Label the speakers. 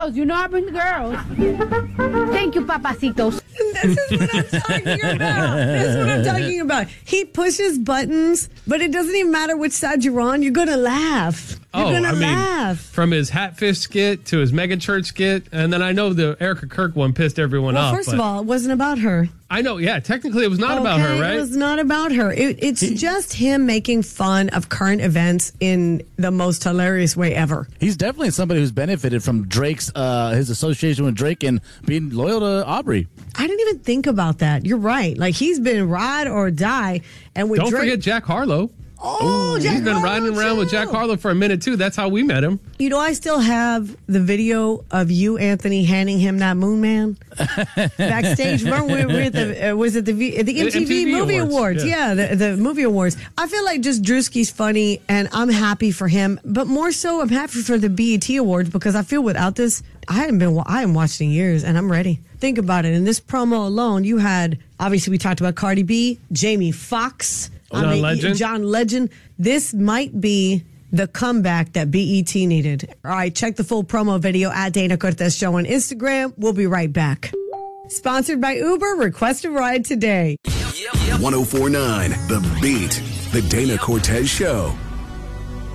Speaker 1: You know I bring the girls. Thank you, papacitos.
Speaker 2: This is what I'm talking about. This is what I'm talking about. He pushes buttons, but it doesn't even matter which side you're on. You're going to laugh. You're going to laugh.
Speaker 3: From his Hatfish skit to his Mega Church skit, and then I know the Erica Kirk one pissed everyone off.
Speaker 2: First of all, it wasn't about her.
Speaker 3: I know, yeah. Technically, it was not about her, right?
Speaker 2: It was not about her. It's just him making fun of current events in the most hilarious way ever.
Speaker 4: He's definitely somebody who's benefited from Drake's his association with Drake and being loyal to Aubrey.
Speaker 2: I didn't even think about that. You're right. Like, he's been ride or die. And with
Speaker 3: Don't
Speaker 2: Drake,
Speaker 3: forget Jack Harlow.
Speaker 2: Oh, Jack
Speaker 3: he's been
Speaker 2: Harlow
Speaker 3: riding around with Jack Harlow for a minute, too. That's how we met him.
Speaker 2: You know, I still have the video of you, Anthony, handing him that Moon Man backstage. Remember, we were at the, was it the MTV Movie Awards? Yeah, the Movie Awards. I feel like just Drewski's funny, and I'm happy for him. But more so, I'm happy for the BET Awards, because I feel without this, I haven't watched in years, and I'm ready. Think about it. In this promo alone, you had, obviously, we talked about Cardi B, Jamie Foxx, John Legend. This might be the comeback that BET needed. All right, check the full promo video at Dana Cortez Show on Instagram. We'll be right back. Sponsored by Uber. Request a ride today.
Speaker 5: 104.9 The Beat. The Dana Cortez Show.